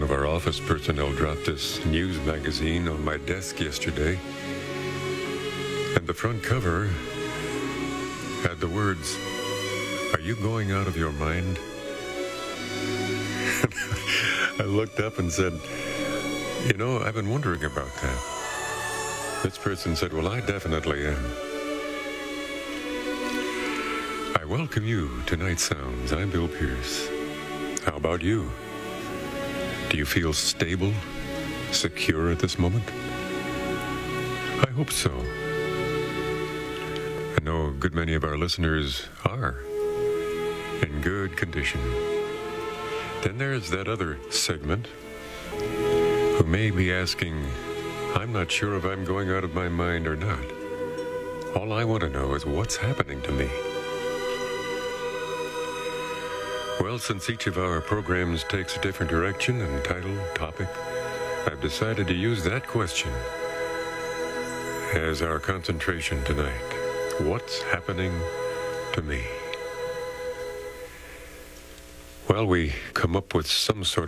of our office personnel dropped this news magazine on my desk yesterday, and the front cover had the words, "Are you going out of your mind?" I looked up and said, I've been wondering about that. This person said, well, I definitely am. I welcome you to Night Sounds. I'm Bill Pierce. How about you? Do you feel stable, secure at this moment? I hope so. I know a good many of our listeners are in good condition. Then there's that other segment who may be asking, I'm not sure if I'm going out of my mind or not. All I want to know is what's happening to me. Well, since each of our programs takes a different direction and title, topic, I've decided to use that question as our concentration tonight. What's happening to me? Well, we come up with some sort